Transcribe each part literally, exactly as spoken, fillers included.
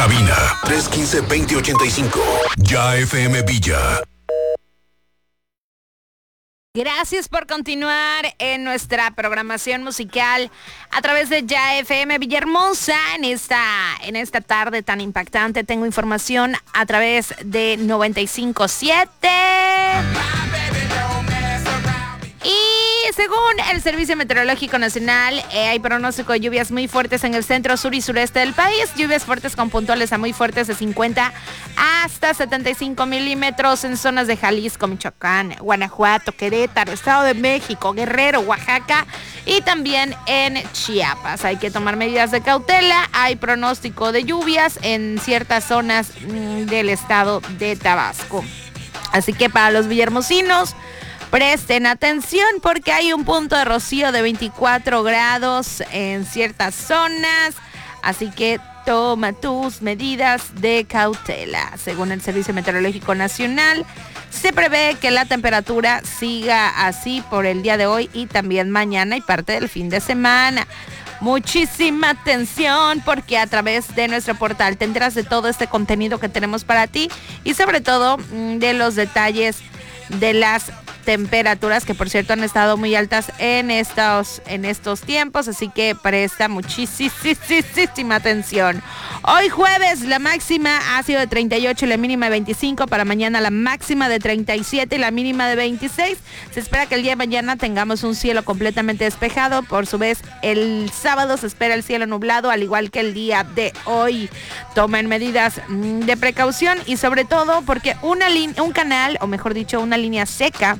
Cabina tres uno cinco, dos cero ocho cinco. Ya F M Villa. Gracias por continuar en nuestra programación musical a través de Ya F M Villahermosa. En esta, en esta tarde tan impactante tengo información a través de noventa y cinco punto siete. Y según el Servicio Meteorológico Nacional, eh, hay pronóstico de lluvias muy fuertes en el centro, sur y sureste del país. Lluvias fuertes con puntuales a muy fuertes de cincuenta hasta setenta y cinco milímetros en zonas de Jalisco, Michoacán, Guanajuato, Querétaro, Estado de México, Guerrero, Oaxaca y también en Chiapas. Hay que tomar medidas de cautela. Hay pronóstico de lluvias en ciertas zonas mmm, del estado de Tabasco. Así que para los villahermosinos, presten atención porque hay un punto de rocío de veinticuatro grados en ciertas zonas, así que toma tus medidas de cautela. Según el Servicio Meteorológico Nacional, se prevé que la temperatura siga así por el día de hoy y también mañana y parte del fin de semana. Muchísima atención porque a través de nuestro portal te enteras de todo este contenido que tenemos para ti y sobre todo de los detalles de las temperaturas que por cierto han estado muy altas en estos, en estos tiempos, así que presta muchísima atención. Hoy jueves la máxima ha sido de treinta y ocho y la mínima de veinticinco, para mañana la máxima de treinta y siete y la mínima de veintiséis. Se espera que el día de mañana tengamos un cielo completamente despejado, por su vez el sábado se espera el cielo nublado al igual que el día de hoy. Tomen medidas de precaución y sobre todo porque una lin- un canal, o mejor dicho una línea seca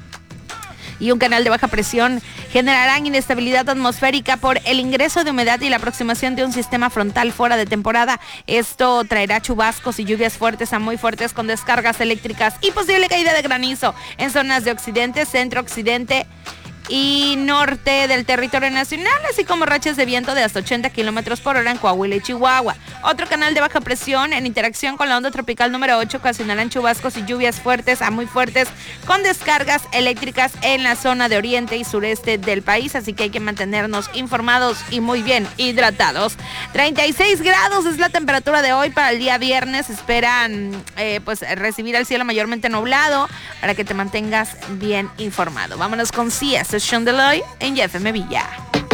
y un canal de baja presión generarán inestabilidad atmosférica por el ingreso de humedad y la aproximación de un sistema frontal fuera de temporada. Esto traerá chubascos y lluvias fuertes a muy fuertes con descargas eléctricas y posible caída de granizo en zonas de occidente, centro, occidente y norte del territorio nacional, así como rachas de viento de hasta ochenta kilómetros por hora en Coahuila y Chihuahua. Otro canal de baja presión en interacción con la onda tropical número ocho ocasionarán chubascos y lluvias fuertes a muy fuertes con descargas eléctricas en la zona de oriente y sureste del país, así que hay que mantenernos informados y muy bien hidratados. treinta y seis grados es la temperatura de hoy para el día viernes. Esperan eh, pues recibir el cielo mayormente nublado para que te mantengas bien informado. Vámonos con C S Chandeloy en Ya F M Villa.